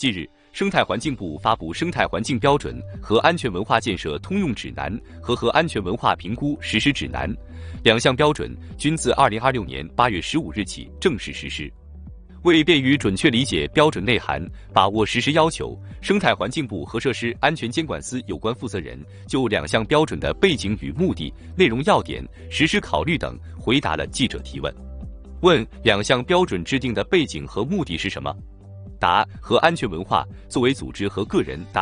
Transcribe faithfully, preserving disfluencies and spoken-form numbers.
近日，生态环境部发布《生态环境标准和安全文化建设通用指南》和《核安全文化评估实施指南》，两项标准均自二零二六年八月十五日起正式实施。为便于准确理解标准内涵，把握实施要求，生态环境部核设施安全监管司有关负责人就两项标准的背景与目的、内容要点、实施考虑等回答了记者提问。问：两项标准制定的背景和目的是什么？答：核安全文化作为组织和个人达